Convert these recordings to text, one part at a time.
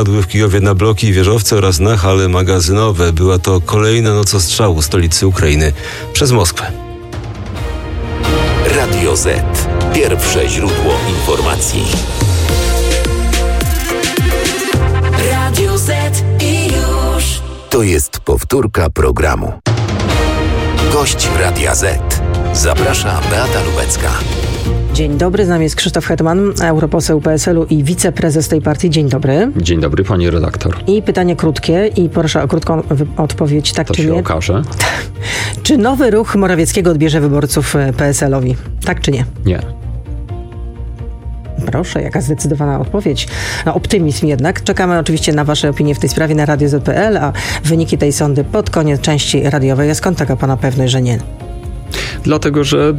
Padły w Kijowie na bloki i wieżowce oraz na hale magazynowe. Była to kolejna noc ostrzału stolicy Ukrainy przez Moskwę. Radio Z. Pierwsze źródło informacji. Radio Z i już. To jest powtórka programu. Gość Radia Z. Zaprasza Beata Lubecka. Dzień dobry, z nami jest Krzysztof Hetman, europoseł PSL-u i wiceprezes tej partii. Dzień dobry. Dzień dobry, pani redaktor. I pytanie krótkie i proszę o krótką odpowiedź, tak to czy nie. To się okaże. Czy nowy ruch Morawieckiego odbierze wyborców PSL-owi? Tak czy nie? Nie. Proszę, jaka zdecydowana odpowiedź. No, optymizm jednak. Czekamy oczywiście na wasze opinie w tej sprawie na Radio Z.pl, a wyniki tej sondy pod koniec części radiowej. A skąd taka pana pewność, że nie? Dlatego, że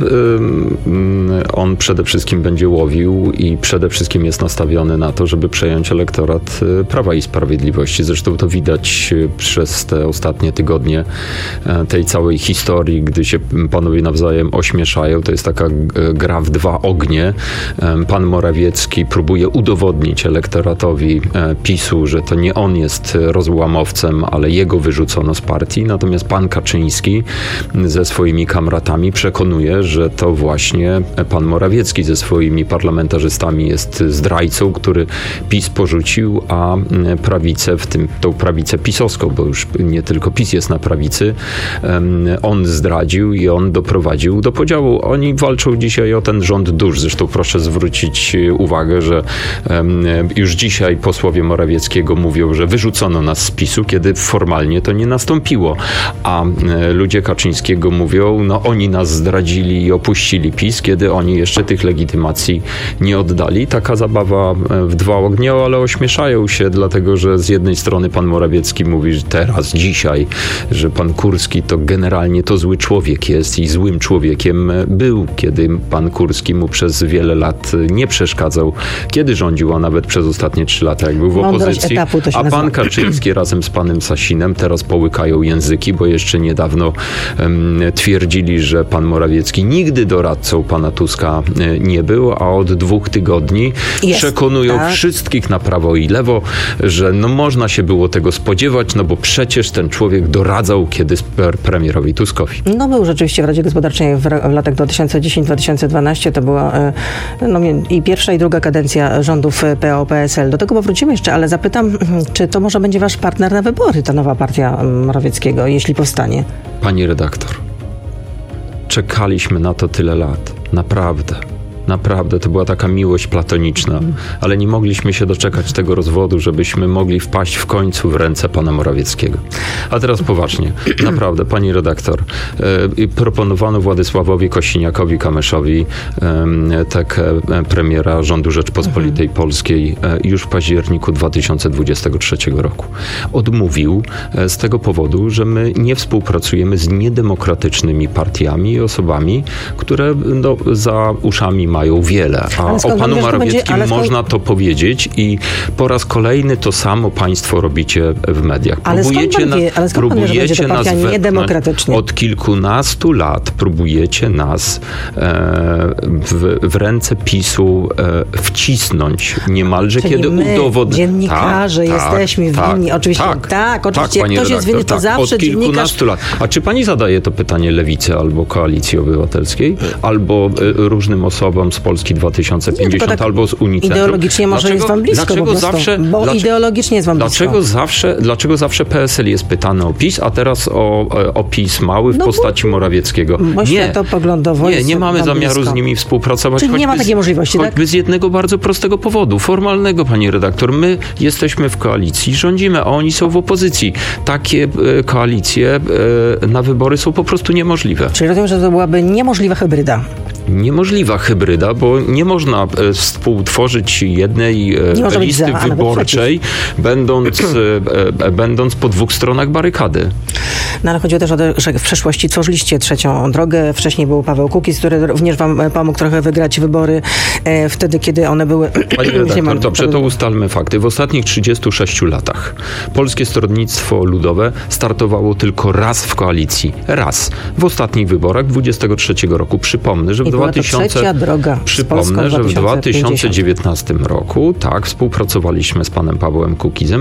on przede wszystkim będzie łowił i przede wszystkim jest nastawiony na to, żeby przejąć elektorat Prawa i Sprawiedliwości. Zresztą to widać przez te ostatnie tygodnie tej całej historii, gdy się panowie nawzajem ośmieszają. To jest taka gra w dwa ognie. Pan Morawiecki próbuje udowodnić elektoratowi PiS-u, że to nie on jest rozłamowcem, ale jego wyrzucono z partii. Natomiast pan Kaczyński ze swoimi kamratami przekonuje, że to właśnie pan Morawiecki ze swoimi parlamentarzystami jest zdrajcą, który PiS porzucił, a prawicę, w tym tą prawicę pisowską, bo już nie tylko PiS jest na prawicy, on zdradził i on doprowadził do podziału. Oni walczą dzisiaj o ten rząd dusz. Zresztą proszę zwrócić uwagę, że już dzisiaj posłowie Morawieckiego mówią, że wyrzucono nas z PiS-u, kiedy formalnie to nie nastąpiło. A ludzie Kaczyńskiego mówią, no oni nas zdradzili i opuścili PiS, kiedy oni jeszcze tych legitymacji nie oddali. Taka zabawa w dwa ognie, ale ośmieszają się, dlatego że z jednej strony pan Morawiecki mówi, że teraz, dzisiaj, że pan Kurski to generalnie to zły człowiek jest i złym człowiekiem był, kiedy pan Kurski mu przez wiele lat nie przeszkadzał, kiedy rządził, a nawet przez ostatnie 3 lata, jak był w opozycji. A pan Kaczyński razem z panem Sasinem teraz połykają języki, bo jeszcze niedawno twierdzili, że pan Morawiecki nigdy doradcą pana Tuska nie był, a od 2 tygodni przekonują wszystkich na prawo i lewo, że no można się było tego spodziewać, no bo przecież ten człowiek doradzał kiedyś premierowi Tuskowi. No był rzeczywiście w Radzie Gospodarczej w latach 2010-2012. To była i pierwsza i druga kadencja rządów PO-PSL. Do tego powrócimy jeszcze, ale zapytam, czy to może będzie wasz partner na wybory, ta nowa partia Morawieckiego, jeśli powstanie? Pani redaktor, czekaliśmy na to tyle lat. Naprawdę, to była taka miłość platoniczna, ale nie mogliśmy się doczekać tego rozwodu, żebyśmy mogli wpaść w końcu w ręce pana Morawieckiego. A teraz poważnie, naprawdę, pani redaktor, proponowano Władysławowi Kosiniakowi-Kamyszowi taką premiera rządu Rzeczpospolitej Polskiej już w październiku 2023 roku. Odmówił z tego powodu, że my nie współpracujemy z niedemokratycznymi partiami i osobami, które za uszami mają wiele, a o panu Morawieckim można to powiedzieć i po raz kolejny to samo państwo robicie w mediach. Próbujecie nas wepchnąć. Od kilkunastu lat próbujecie nas w ręce PiS-u wcisnąć niemalże, czyli kiedy udowodnić. Dziennikarze jesteśmy winni. Oczywiście, oczywiście. Jak ktoś jest winny, to zawsze od kilkunastu lat. A czy pani zadaje to pytanie Lewicy albo Koalicji Obywatelskiej, albo różnym osobom z Polski 2050 tak albo z UNICEF-u. Ideologicznie może jest wam blisko ideologicznie jest wam blisko. Dlaczego zawsze PSL jest pytany o PiS, a teraz o PiS mały w postaci Morawieckiego? Nie mamy zamiaru z nimi współpracować. Czyli nie ma takiej możliwości, choćby z jednego bardzo prostego powodu, formalnego, pani redaktor. My jesteśmy w koalicji, rządzimy, a oni są w opozycji. Takie koalicje na wybory są po prostu niemożliwe. Czyli rozumiem, że to byłaby niemożliwa hybryda. Niemożliwa hybryda, bo nie można współtworzyć jednej listy wyborczej, będąc po 2 stronach barykady. No ale chodziło też o to, że w przeszłości tworzyliście trzecią drogę. Wcześniej był Paweł Kukiz, który również wam pomógł trochę wygrać wybory wtedy, kiedy one były... Panie redaktor, dobrze, to ustalmy fakty. W ostatnich 36 latach Polskie Stronnictwo Ludowe startowało tylko raz w koalicji. Raz. W ostatnich wyborach 23 roku. Przypomnę, że w 2019 roku, tak, współpracowaliśmy z panem Pawłem Kukizem.